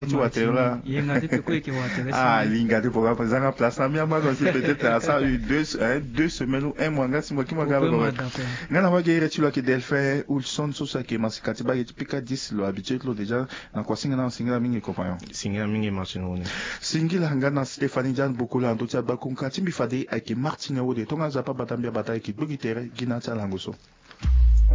tu vois là. Ah, linga de programme présent place na mia mago c'est peut-être à ça eu 2 semaines ou un mois ngasi mo kima gaba gaba. Ngana wa geire tu là que Delphin ou son so ça que masikati ba yeti pika 10 lo habitude lo déjà na kwa singa mingi compagnon. Singa mingi machino ne. Singila ngana Stéphanie Jan Bokola ndo tia ba kunka timbi fade ake Martin Awode tonga zapa batambia bataille ki bugitere gina tsa langoso.